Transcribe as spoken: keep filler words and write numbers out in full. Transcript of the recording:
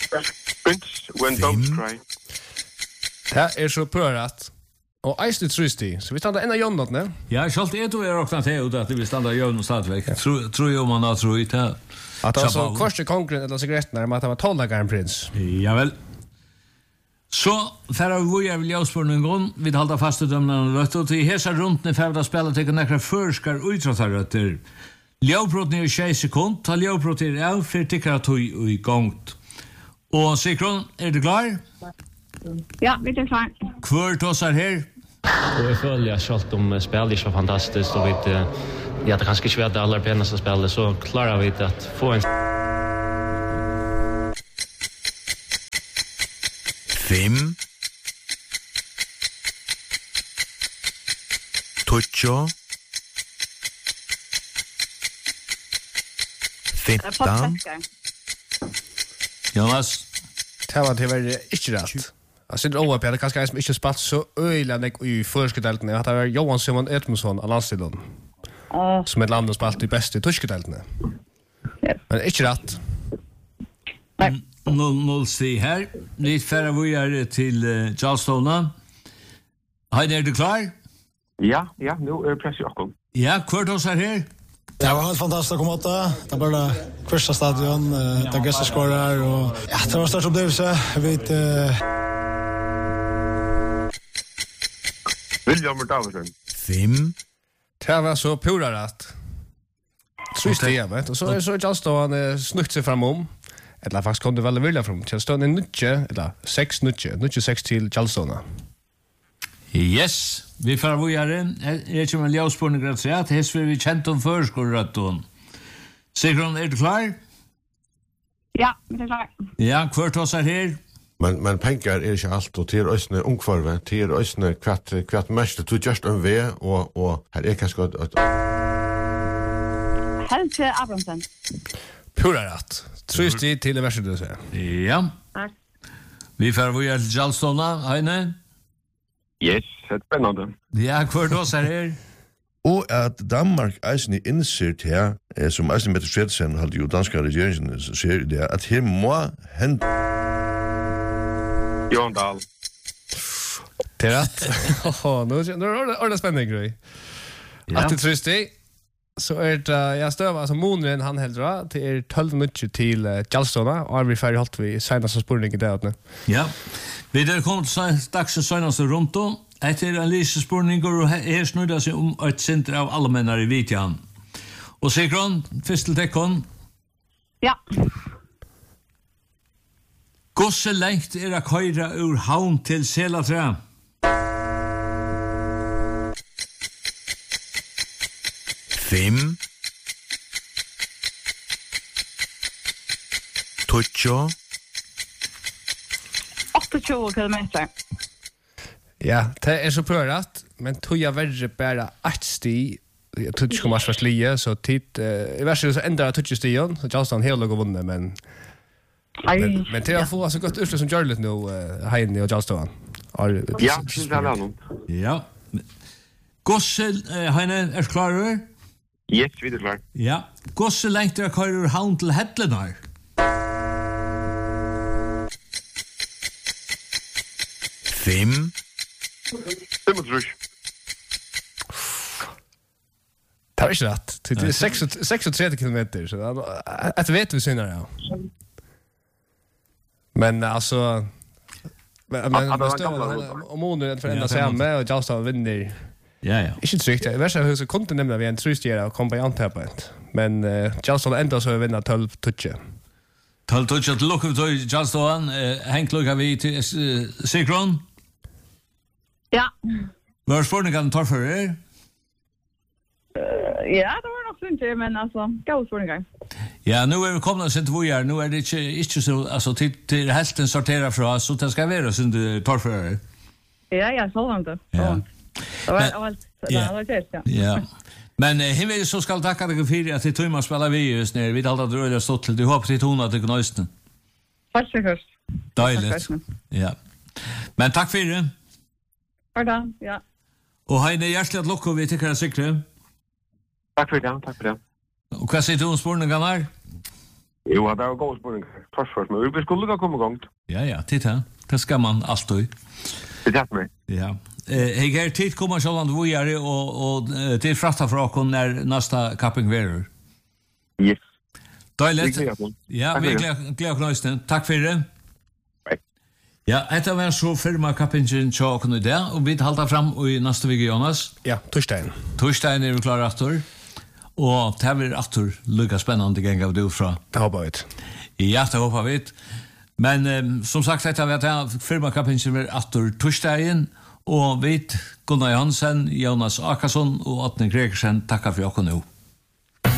Prince When Doves Cry. Det er så prørat. Og eisne trusti, så vi standa enda jonnat, ne? Ja, sjalt er du er okna til ut at vi standa jonnat stadigvæk. Tror jo man har tro i det. At det var så kvarste kongren eller sigarettene, men at det var tolvdagaren prins. Ja vel. Så, færre vi er vil javspårne en grunn, vi halda fast ut om den rødt, og til hesa rundene færre spela til nekra førskar utrattarrøtter. Ljavbrot nere i tjei sekund, ta ljavbrot nere av, for tikkara tog i gongt. Og Sikron, er du klar? Ja, vi er klar. Hvor tossar her? Og jeg føler jeg selv om spillet er så fantastisk, og vi ja, det er kanskje ikke det aller peneste spillet, så klarer vi at få en... Fem. Tutsjo. Fittan. Jonas. Det var til være ikke rett. Jeg synes også at det kanskje er som ikke spalt så øyelig enn jeg i førskedeltene. At det var Johan Simon Edmundsson av landstiden. Uh. Som et land som spalt de beste turskedeltene. Yep. Men ikke rett. Nei. Null sti her. Litt færre vi er til uh, Charlestona. Heine, er du klar? Ja, ja, nu er press i okkom. Ja, kvart oss er her. Det var helt fantastisk å komme åt det. Det var bare kvørsta stadion, det er gøsteskårer, og ja, det var en størst opplevelse. Jeg vet... Uh... William Davidsen. Fem. Det var så pura rett. Trist det hjemme, og så er så Charlestona snukt seg fram om. Eller faktisk kom det veldig vilja fram til Charlestona nutje, eller seks nutje, nutje seks til Charlestona. Yes, vi får vågjare. Er ikke med ljavspårning rett og slett. Hess vil vi kjent om førskolrøtten. Sigrun, er du klar? Ja, vi er klar. Ja, kvart oss er her. Men, men penger er ikke alt, og til østene ungkvarve, til østene kvart, kvart mest, du gjørst en ved, og, og her er kanskje et... Helge Abramsen. Pura rett. Trist det til det verste du sier. Ja. Takk. Vi får vågjare til Charlestona, Heine. Yes, det er spennende. Ja, kvart oss er her. Og at Danmark eisen er innsett her, eh, som eisen Mette Fredsen hadde jo danske regjeringen ser det, at her må hente... Johan Dahl. Det er rett. Nå er det spennende, Grøy. At det trist det, så er det, jeg støver, altså Monren han heldra, det er tolv minutter til uh, Charlestona, og er vi ferdig holdt vi seneste spurning i det. Ja, vi er kommet til dags og seneste rundt om. Etter en lise spurning, og her snudde seg om et senter av alle menner i Vitjan. Og Sigrun, først til tekkon. Ja. Gosse lengt er a køyra ur havn til Selatra. Fem. Tutsjo. tjue kilometer. Ja, det er så prøret, men tog jeg verre bare ett sti, jeg tog ikke kommer først lie, så tid, uh, i verset så endrer jeg tog ikke stien, så Charleston hele lukket vunnet, men men, men til å få så godt utslag som gjør litt nå, uh, Heine og Charleston. Ja, det er det. Ja. Gosse, uh, Heine, er du klar over? Yes, vi er klar. Ja. Gosse lengt er køyre ur havn til Hetlenar. Fem. femogtrus. Det er ikke rett. Det er seksogtretive kilometer, så jeg vet vi synder, ja. Men altså... Men, men, om måneden for enda samme, og Charleston vinner... Ja, ja. Ikke trygt. Det verste er at konten nemlig vi en trustigere og kom på antepet. Men uh, Charleston enda så vinner tolv tutsi. tolv tutsi til lukker vi til Charleston. Uh, Henk lukker vi til uh, Sigrun. Ja. Hva er spørningen tar for er? Uh, ja, det var nok sunt, men altså, gav spørningen. Ja, nu er vi kommet og sent hvor jeg er. Nu er det ikke, ikke så, altså, til, til helten sorterer fra oss, så det skal være som du tar for er. Ja, ja, så langt det. Så langt. Det var allt. Det var det, ja. Ja. Men eh, himvel så skal takka deg for at det tog man spela vi just ner. Vi hadde drøyde stått til. Du håper til tona til knøysten. Takk for først. Deiligt. Ja. Men takk for det. Pardon, ja. Og Heine, hjertelig at lukko vi tykker deg sikre. Takk for det, takk for det. Og hva sier du om spørningen her? Jo, det var god spurning. Torsfors, men vi skulle komma igång. Ja, ja, titta. Det ska man alltid. Det är mig. Ja. Eh, jag är tid kommer så långt vi är och och till fratta för oss när nästa capping verer. Yes. Dejligt. Ja, vi glömmer knösten. Tack för det. Ja, detta var så firma kappingen tjåken i det, og vi halter fram i neste vik, Jonas. Ja, torsdagen. Torsdagen er vi klar atter, og det blir atter lykka spennende gang av det fra. Det håper vi. Ja, det håper vi. Men um, som sagt, detta var det firma kappingen er atter torsdagen, og vi, Gunnar Johansen, Jonas Akarsson og Atne Gregersen, takkar for oss nå.